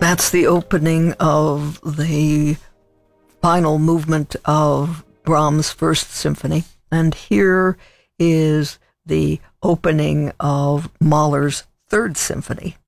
That's the opening of the final movement of Brahms' First Symphony. And here is the opening of Mahler's Third Symphony.